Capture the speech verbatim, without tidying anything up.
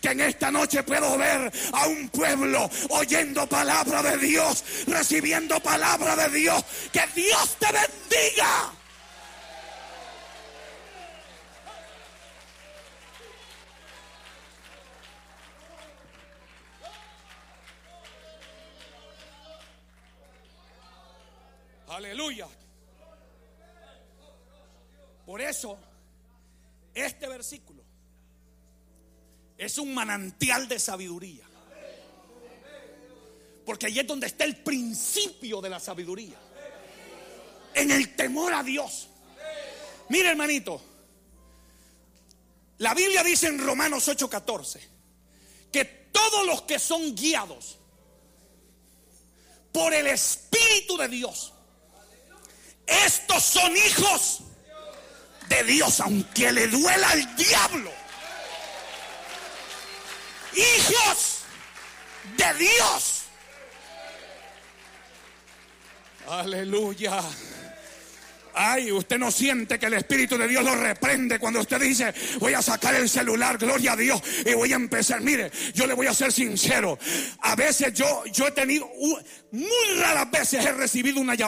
que en esta noche puedo ver a un pueblo oyendo palabra de Dios, recibiendo palabra de Dios. Que Dios te bendiga. Aleluya. Por eso, este versículo es un manantial de sabiduría. Porque ahí es donde está el principio de la sabiduría. En el temor a Dios. Mire, hermanito, la Biblia dice en Romanos ocho catorce que todos los que son guiados por el Espíritu de Dios, estos son hijos de Dios, aunque le duela al diablo. Hijos de Dios. Aleluya. Ay, usted no siente que el Espíritu de Dios lo reprende cuando usted dice: voy a sacar el celular, gloria a Dios, y voy a empezar. Mire, yo le voy a ser sincero. A veces yo, yo he tenido, muy raras veces he recibido una llamada.